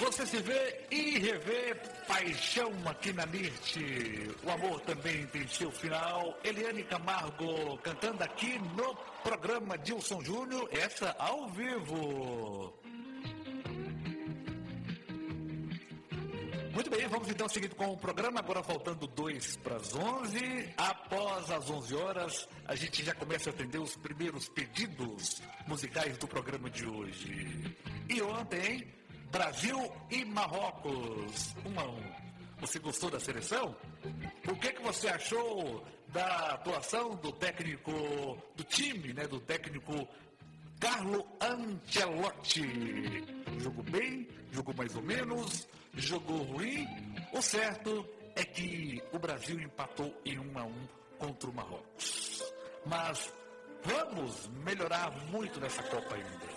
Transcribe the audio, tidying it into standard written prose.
Você se vê e revê paixão aqui na NIRT. O amor também tem seu final. Eliane Camargo cantando aqui no programa Dilson Júnior, essa ao vivo. Muito bem, vamos então seguir com o programa, agora faltando 2 para as 11. Após as 11 horas, a gente já começa a atender os primeiros pedidos musicais do programa de hoje. E ontem, Brasil e Marrocos, 1-1. Você gostou da seleção? O que você achou da atuação do técnico, do time, né, do técnico Carlo Ancelotti? Jogou bem? Jogou mais ou menos? Jogou ruim? O certo é que o Brasil empatou em 1-1 contra o Marrocos. Mas vamos melhorar muito nessa Copa ainda.